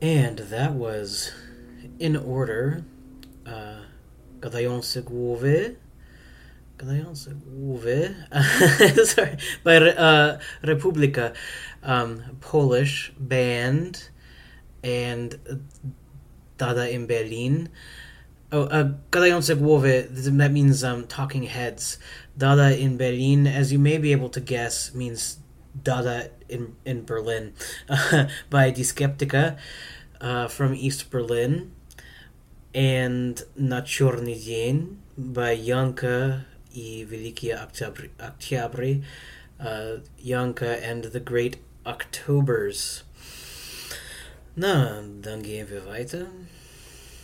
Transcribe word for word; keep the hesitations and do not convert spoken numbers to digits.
And that was in order. Uh, Gadayon Segwove. Gadayon Segwove. Sorry. By uh, Republika. Um, Polish band. And Dada in Berlin. Oh, uh, Gadające głowy, that means um, talking heads. Dada in Berlin, as you may be able to guess, means Dada in, in Berlin. Uh, by Die Skeptica uh, from East Berlin. And Na Черный день by Yanka и Великие Октябри. Uh, Yanka and the Great Octobers. Na, dann gehen wir weiter.